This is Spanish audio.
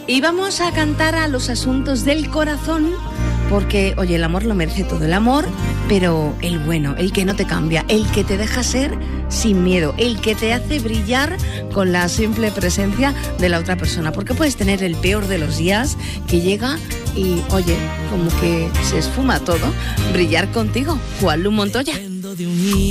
Y vamos a cantar a los asuntos del corazón, porque, oye, el amor lo merece todo, el amor, pero el bueno, el que no te cambia, el que te deja ser sin miedo, el que te hace brillar con la simple presencia de la otra persona, porque puedes tener el peor de los días que llega y, oye, como que se esfuma todo, brillar contigo. Juanlu Montoya.